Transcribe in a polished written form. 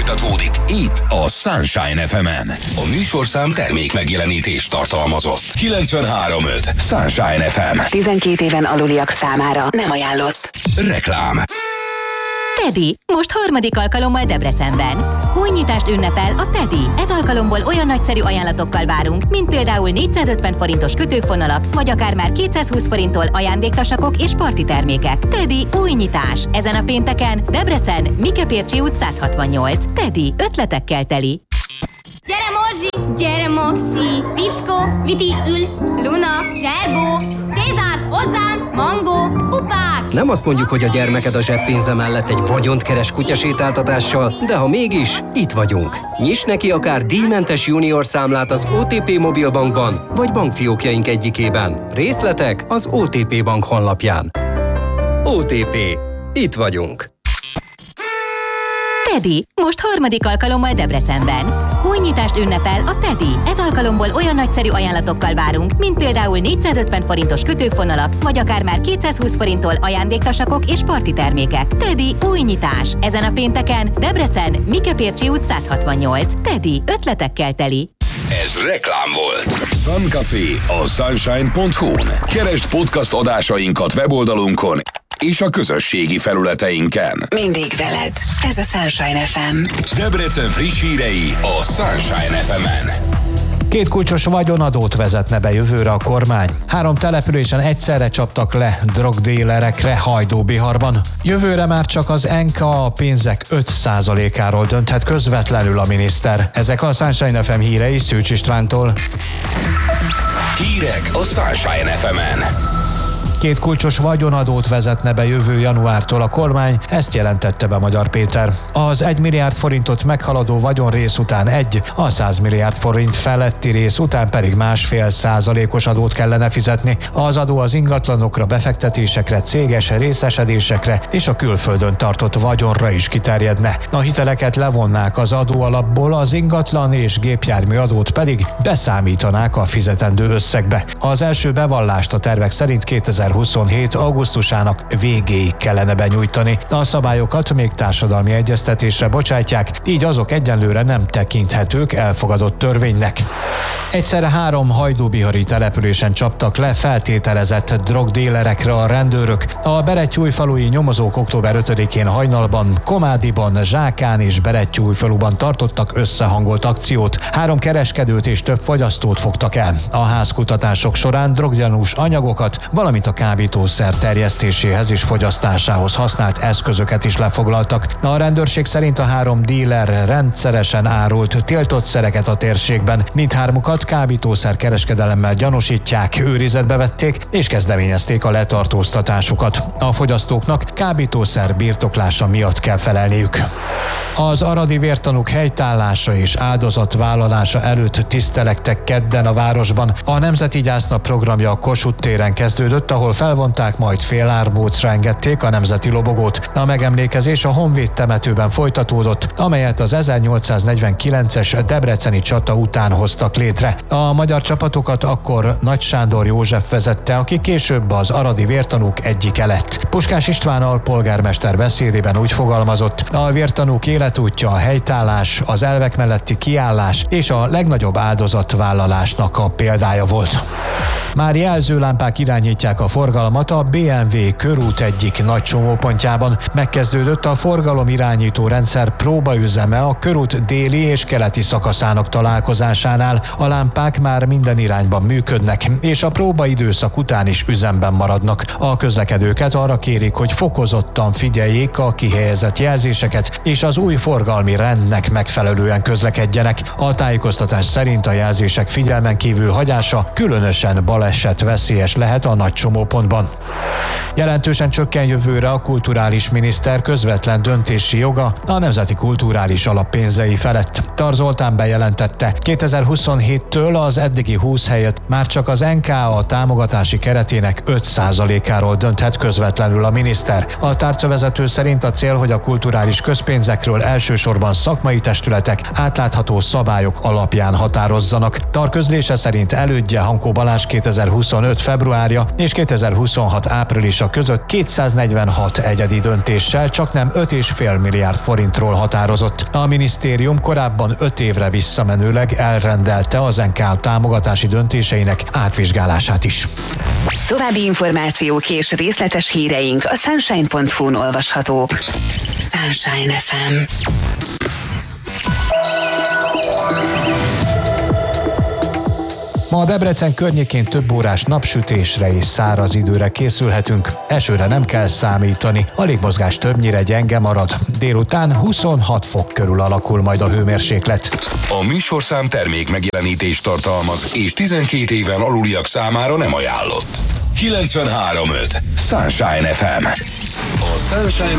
folytatódik itt a Sunshine FM-en. A műsorszám termék megjelenítést tartalmazott. 93.5 Sunshine FM. 12 éven aluliak számára nem ajánlott. Reklám. Teddy, most harmadik alkalommal Debrecenben. Új nyitást ünnepel a Teddy. Ez alkalomból olyan nagyszerű ajánlatokkal várunk, mint például 450 forintos kötőfonalak, vagy akár már 220 forinttól ajándéktasakok és parti termékek. Teddy új nyitás. Ezen a pénteken Debrecen, Mikepércsi út 168. Teddy, ötletekkel teli. Gyere Morzsi, gyere Moxi, Fickó, Viti, Ül, Luna, Zserbó, Cézár, hozzám, Mangó, Pupák! Nem azt mondjuk, hogy a gyermeked a zseppénze mellett egy vagyont keres kutyasétáltatással, de ha mégis, itt vagyunk. Nyiss neki akár díjmentes junior számlát az OTP Mobilbankban, vagy bankfiókjaink egyikében. Részletek az OTP Bank honlapján. OTP. Itt vagyunk. Teddy, most harmadik alkalommal Debrecenben. Új nyitást ünnepel a Teddy. Ez alkalomból olyan nagyszerű ajánlatokkal várunk, mint például 450 forintos kötőfonalak, vagy akár már 220 forinttól ajándéktasakok és parti termékek. Teddy új nyitás. Ezen a pénteken Debrecen, Mikepércsi út 168. Teddy, ötletekkel teli. Ez reklám volt. Sun Café a sunshine.hu-n. Keresd podcast adásainkat weboldalunkon és a közösségi felületeinken. Mindig veled. Ez a Sunshine FM. Debrecen friss hírei a Sunshine FM-en. 2 kulcsos vagyonadót vezetne be jövőre a kormány. 3 településen egyszerre csaptak le drogdélerekre Hajdúbiharban. Jövőre már csak az NKA pénzek 5%-áról dönthet közvetlenül a miniszter. Ezek a Sunshine FM hírei Szűcs Istvántól. Hírek a Sunshine FM-en. 2 kulcsos vagyonadót vezetne be jövő januártól a kormány, ezt jelentette be Magyar Péter. Az 1 milliárd forintot meghaladó vagyonrész után a 100 milliárd forint feletti rész után pedig 1,5%-os adót kellene fizetni. Az adó az ingatlanokra, befektetésekre, céges részesedésekre és a külföldön tartott vagyonra is kiterjedne. A hiteleket levonnák az adóalapból, az ingatlan és gépjármű adót pedig beszámítanák a fizetendő összegbe. Az első bevallást a tervek szerint 2027. augusztusának végéig kellene benyújtani. A szabályokat még társadalmi egyeztetésre bocsátják, így azok egyenlőre nem tekinthetők elfogadott törvénynek. Egyszerre 3 hajdúbihari településen csaptak le feltételezett drogdélerekre a rendőrök. A berettyújfalui nyomozók október 5-én hajnalban, Komádiban, Zsákán és Berettyújfaluban tartottak összehangolt akciót. 3 kereskedőt és több fogyasztót fogtak el. A házkutatások során droggyanús anyagokat, valamint a kábítószer terjesztéséhez és fogyasztásához használt eszközöket is lefoglaltak. A rendőrség szerint a 3 díler rendszeresen árult tiltott szereket a térségben. Mindhármukat kábítószer kereskedelemmel gyanúsítják, őrizetbe vették és kezdeményezték a letartóztatásukat. A fogyasztóknak kábítószer birtoklása miatt kell felelniük. Az aradi vértanúk helytállása és áldozatvállalása előtt tisztelektek kedden a városban. A Nemzeti Gyásznap programja a Kossuth téren kezdődött, ahol felvonták, majd félárbócra engedték a nemzeti lobogót. A megemlékezés a Honvéd temetőben folytatódott, amelyet az 1849-es debreceni csata után hoztak létre. A magyar csapatokat akkor Nagy Sándor József vezette, aki később az aradi vértanúk egyike lett. Puskás István alpolgármester beszédében úgy fogalmazott: a vértanúk életútja a helytállás, az elvek melletti kiállás és a legnagyobb áldozatvállalásnak a példája volt. Már jelzőlámpák irányítják a forgalmat a BMW körút egyik nagy csomópontjában. Megkezdődött a forgalomirányító rendszer próbaüzeme a körút déli és keleti szakaszának találkozásánál. A lámpák már minden irányban működnek, és a próbaidőszak után is üzemben maradnak. A közlekedőket arra kérik, hogy fokozottan figyeljék a kihelyezett jelzéseket, és az új forgalmi rendnek megfelelően közlekedjenek. A tájékoztatás szerint a jelzések figyelmen kívül hagyása különösen balesetveszélyes lehet a nagy csomópontban. Jelentősen csökken jövőre a kulturális miniszter közvetlen döntési joga a Nemzeti Kulturális Alap pénzei felett. Tar Zoltán bejelentette, 2027-től az eddigi 20 helyett már csak az NKA támogatási keretének 5%-áról dönthet közvetlenül a miniszter. A tárcavezető szerint a cél, hogy a kulturális közpénzekről elsősorban szakmai testületek átlátható szabályok alapján határozzanak. Tárközlése szerint elődje Hankó Balázs 2025. februárja és 2026. áprilisa között 246 egyedi döntéssel csaknem 5,5 milliárd forintról határozott. A minisztérium korábban 5 évre visszamenőleg elrendelte az NK támogatási döntéseinek átvizsgálását is. További információk és részletes híreink a Sunshine.hu-n olvashatók. Sunshine FM. Ma a Debrecen környékén több órás napsütésre és száraz időre készülhetünk. Esőre nem kell számítani, a légmozgás többnyire gyenge marad. Délután 26 fok körül alakul majd a hőmérséklet. A műsorszám termék megjelenítést tartalmaz, és 12 éven aluliak számára nem ajánlott. 93.5 Sunshine FM. A Sunshine